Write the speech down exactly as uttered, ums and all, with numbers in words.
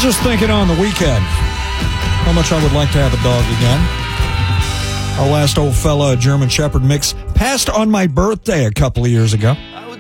was just thinking on the weekend how much I would like to have a dog again. Our last old fella, German Shepherd mix, passed on my birthday a couple of years ago.